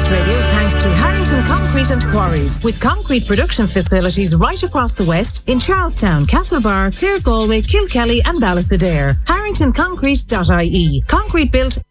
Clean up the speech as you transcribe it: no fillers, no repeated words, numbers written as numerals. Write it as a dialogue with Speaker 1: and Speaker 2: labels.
Speaker 1: Radio thanks to Harrington Concrete and Quarries, with concrete production facilities right across the west in Charlestown, Castlebar, Clare, Galway, Kilkelly and Ballysadare. HarringtonConcrete.ie. Concrete built